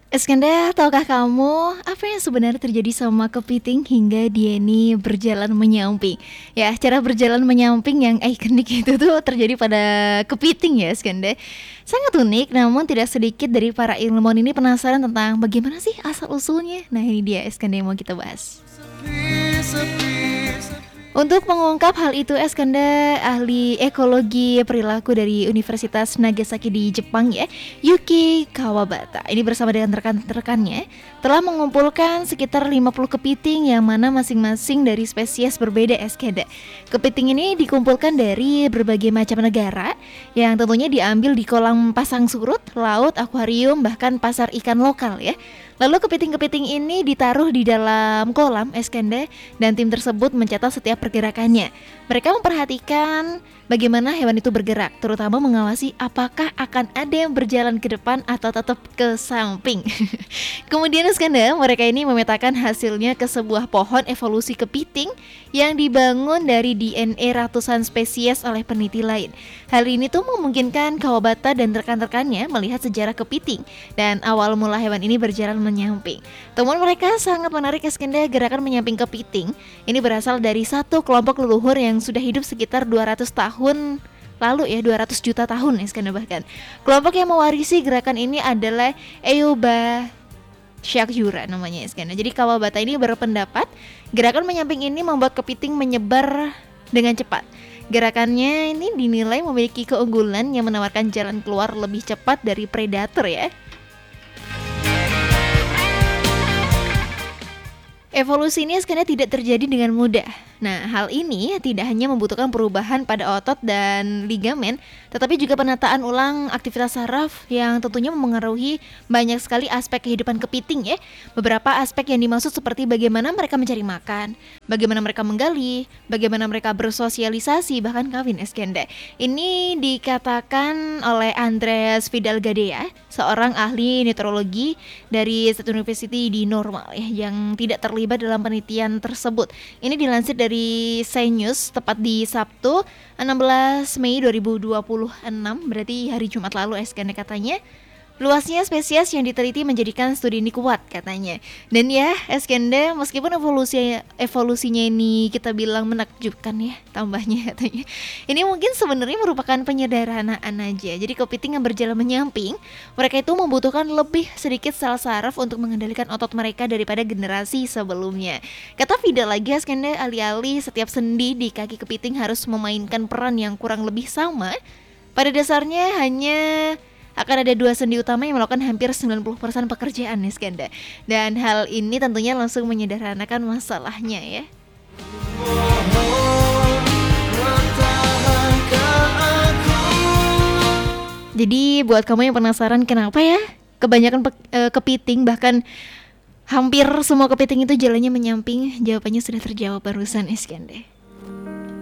Iskandar, tahukah kamu apa yang sebenarnya terjadi sama kepiting hingga dia ini berjalan menyamping? Ya, cara berjalan menyamping yang ikonik itu tuh terjadi pada kepiting ya, Iskandar. Sangat unik, namun tidak sedikit dari para ilmuwan ini penasaran tentang bagaimana sih asal-usulnya. Nah, ini dia Iskandar yang mau kita bahas. Untuk mengungkap hal itu, Eskanda, ahli ekologi perilaku dari Universitas Nagasaki di Jepang ya, Yuki Kawabata, ini bersama dengan rekan-rekannya telah mengumpulkan sekitar 50 kepiting yang mana masing-masing dari spesies berbeda, Eskanda. Kepiting ini dikumpulkan dari berbagai macam negara yang tentunya diambil di kolam pasang surut, laut, akuarium, bahkan pasar ikan lokal ya. Lalu kepiting-kepiting ini ditaruh di dalam kolam Eskanda dan tim tersebut mencatat setiap pergerakannya. Mereka memperhatikan bagaimana hewan itu bergerak, terutama mengawasi apakah akan ada yang berjalan ke depan atau tetap ke samping. Kemudian Eskanda, mereka ini memetakan hasilnya ke sebuah pohon evolusi kepiting yang dibangun dari DNA ratusan spesies oleh peneliti lain. Hal ini tuh memungkinkan Kawabata dan rekan-rekannya melihat sejarah kepiting dan awal mula hewan ini berjalan menyamping. Temuan mereka sangat menarik Eskanda. Gerakan menyamping kepiting ini berasal dari satu kelompok leluhur yang sudah hidup sekitar 200 tahun lalu ya, 200 juta tahun Eskanda bahkan. Kelompok yang mewarisi gerakan ini adalah Eoba Shakyura namanya Eskanda. Jadi Kawabata ini berpendapat gerakan menyamping ini membuat kepiting menyebar dengan cepat. Gerakannya ini dinilai memiliki keunggulan yang menawarkan jalan keluar lebih cepat dari predator ya. Evolusi ini sebenarnya tidak terjadi dengan mudah. Nah, hal ini tidak hanya membutuhkan perubahan pada otot dan ligamen, tetapi juga penataan ulang aktivitas saraf yang tentunya memengaruhi banyak sekali aspek kehidupan kepiting ya. Beberapa aspek yang dimaksud seperti bagaimana mereka mencari makan, bagaimana mereka menggali, bagaimana mereka bersosialisasi, bahkan kawin Eskenda. Ini dikatakan oleh Andreas Vidal Gadea, seorang ahli neurologi dari State University di Normal ya, yang tidak terlibat dalam penelitian tersebut. Ini dilansir dari Science tepat di Sabtu 16 Mei 2026, berarti hari Jumat lalu Eskanda katanya. Luasnya spesies yang diteliti menjadikan studi ini kuat katanya. Dan ya Eskanda, meskipun evolusinya ini kita bilang menakjubkan ya tambahnya katanya, ini mungkin sebenarnya merupakan penyederhanaan aja. Jadi kepiting yang berjalan menyamping, mereka itu membutuhkan lebih sedikit sel saraf untuk mengendalikan otot mereka daripada generasi sebelumnya. Kata Vida lagi Eskanda, alih-alih setiap sendi di kaki kepiting harus memainkan peran yang kurang lebih sama, pada dasarnya hanya akan ada dua sendi utama yang melakukan hampir 90% pekerjaan nih Skanda. Dan hal ini tentunya langsung menyederhanakan masalahnya ya. Jadi buat kamu yang penasaran kenapa ya kebanyakan kepiting, bahkan hampir semua kepiting itu jalannya menyamping, jawabannya sudah terjawab barusan Iskandar.